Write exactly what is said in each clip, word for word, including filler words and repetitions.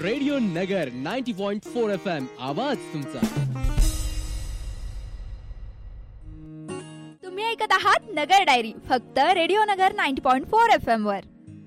Radio नगर ninety point four F M आवाज तुमचा. तुम्ही ऐकत आहात नगर डायरी फक्त रेडिओ नगर ninety point four F M वर.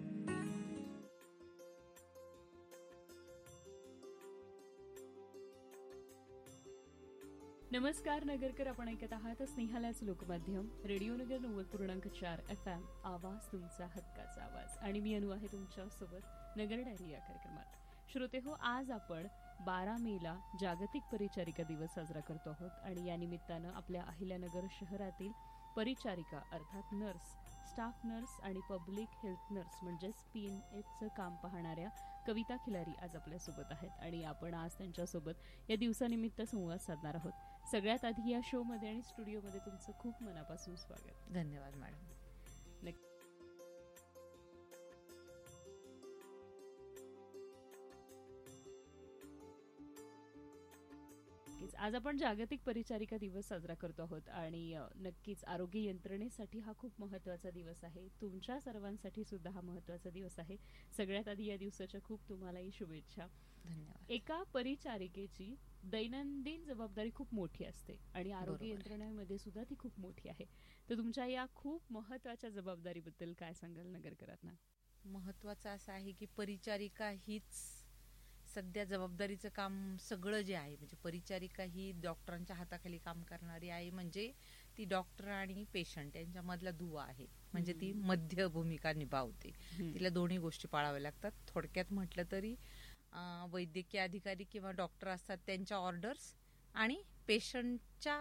नमस्कार नगरकर, आपण ऐकत आहात स्नेहालाच लोकमाध्यम रेडिओ नगर नव्वद पूर्णांक चार एफ एम आवाज तुमचा हक्काचा आवाज. आणि मी अनु आहे तुमच्या सोबत नगर डायरी या कार्यक्रमात. श्रोते हो, आज आपण बारा मेला जागतिक परिचारिका दिवस साजरा करतो आहोत आणि या निमित्तानं आपल्या अहिल्यानगर शहरातील परिचारिका अर्थात नर्स, स्टाफ नर्स आणि पब्लिक हेल्थ नर्स म्हणजेच पी एन एचचं काम पाहणाऱ्या कविता खिलारी आज आपल्यासोबत आहेत आणि आपण आज त्यांच्यासोबत या दिवसानिमित्त संवाद साधणार आहोत. सगळ्यात आधी या शो मध्ये आणि स्टुडिओमध्ये तुमचं खूप मनापासून स्वागत. धन्यवाद मॅडम. आज आपण जागतिक परिचारिका दिवस साजरा करतो आहोत आणि नक्कीच आरोग्य यंत्रणेसाठी हा खूप महत्त्वाचा दिवस आहे. तुमच्या सर्वांसाठी सुद्धा हा महत्त्वाचा दिवस आहे. सगळ्यात आधी या दिवसाच्या खूप तुम्हालाही शुभेच्छा. धन्यवाद. एका परिचारिकेची दैनंदिन जबाबदारी खूप मोठी असते आणि आरोग्य यंत्रणेमध्ये सुद्धा ती खूप मोठी आहे. तर तुमच्या या खूप महत्त्वाच्या जबाबदारीबद्दल काय सांगाल नगरकरांना? महत्त्वाचं असं आहे की परिचारिका हीच सध्या जबाबदारीचं काम सगळं जे आहे, म्हणजे परिचारिका ही डॉक्टरांच्या हाताखाली काम करणारी आहे. म्हणजे ती डॉक्टर आणि पेशंट यांच्यामधला दुवा आहे. म्हणजे ती मध्य भूमिका निभावते. तिला दोन्ही गोष्टी पाळाव्या लागतात. थोडक्यात म्हटलं तरी वैद्यकीय अधिकारी किंवा डॉक्टर असतात त्यांच्या ऑर्डर्स आणि पेशंटच्या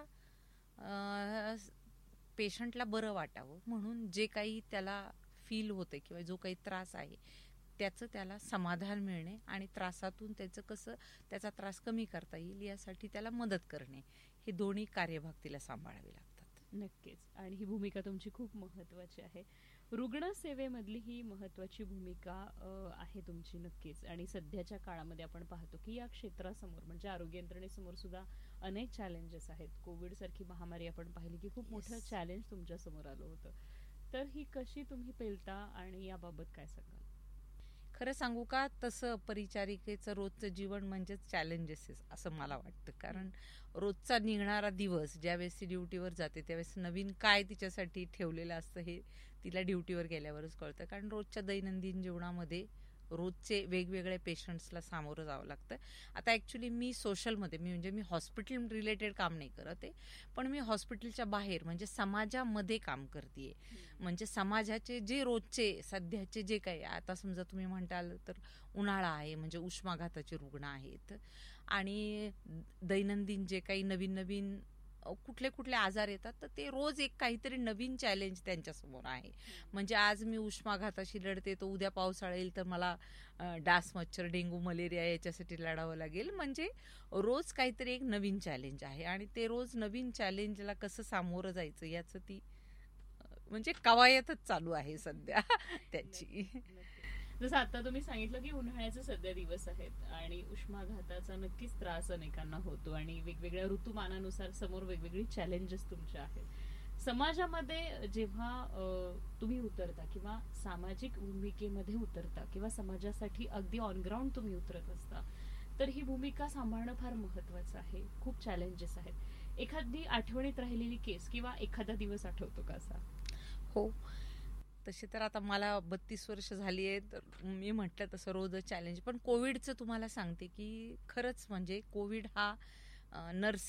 पेशंटला बरं वाटावं म्हणून जे काही त्याला फील होते किंवा जो काही त्रास आहे त्याचं त्याला समाधान मिळणे आणि त्रासातून त्याचं कसं त्याचा त्रास कमी करता येईल यासाठी त्याला मदत करणे, हे दोन्ही कार्यभाग तिला सांभाळावे लागतात. नक्कीच. आणि ही भूमिका तुमची खूप महत्त्वाची आहे. रुग्णसेवेमधली ही महत्त्वाची भूमिका आहे तुमची नक्कीच. आणि सध्याच्या काळामध्ये आपण पाहतो की या क्षेत्रासमोर म्हणजे आरोग्य यंत्रणेसमोर सुद्धा अनेक चॅलेंजेस आहेत. कोविड सारखी महामारी आपण पाहिली की खूप मोठं चॅलेंज तुमच्या समोर आलं होतं. तर ही कशी तुम्ही पेलता आणि याबाबत काय सांगाल? खरं सांगू का, तसं परिचारिकेचं रोजचं जीवन म्हणजेच चॅलेंजेस असं मला वाटतं. कारण रोजचा निघणारा दिवस ज्यावेळेस ती ड्युटीवर जाते त्यावेळेस नवीन काय तिच्यासाठी ठेवलेलं असतं हे तिला ड्युटीवर गेल्यावरच कळतं. कारण रोजच्या दैनंदिन जीवनामध्ये रोजचे वेगवेगळे पेशंट्सला सामोरं जावं लागतं. आता ॲक्च्युली मी सोशलमध्ये मी म्हणजे मी हॉस्पिटल रिलेटेड काम नाही करत आहे, पण मी हॉस्पिटलच्या बाहेर म्हणजे समाजामध्ये काम करते. म्हणजे समाजाचे जे रोजचे सध्याचे जे काही आता समजा तुम्ही म्हणताल तर उन्हाळा आहे म्हणजे उष्माघाताचे रुग्ण आहेत आणि दैनंदिन जे काही नवीन नवीन कुठले कुठले आजार येतात तर ते रोज एक काहीतरी नवीन चॅलेंज त्यांच्यासमोर आहे. म्हणजे आज मी उष्माघाताशी लढते तर उद्या पावसाळा येईल तर मला डास, मच्छर, डेंग्यू, मलेरिया याच्यासाठी लढावं लागेल. म्हणजे रोज काहीतरी एक नवीन चॅलेंज आहे आणि ते रोज नवीन चॅलेंजला कसं सामोरं जायचं याचं ती म्हणजे कवायतच चालू आहे सध्या त्याची. जसं आता तुम्ही सांगितलं की उन्हाळ्याचे सध्या दिवस आहेत आणि उष्माघाताचा नक्कीच त्रास अनेकांना होतो आणि वेगवेगळ्या ऋतुमानानुसार समोर वेगवेगळी चॅलेंजेस तुमच्या आहेत. समाजामध्ये जेव्हा तुम्ही उतरता किंवा सामाजिक भूमिकेमध्ये उतरता किंवा समाजासाठी अगदी ऑनग्राउंड तुम्ही उतरत असता तर ही भूमिका सांभाळणं फार महत्वाचं आहे. खूप चॅलेंजेस आहेत. एखादी आठवणीत राहिलेली केस किंवा एखादा दिवस आठवतो का असा? हो, तसे तर आता मला बत्तीस वर्ष झाली आहे तर मी म्हटलं तसं रोज चॅलेंज. पण कोविडचं तुम्हाला सांगते की खरंच म्हणजे कोविड हा नर्स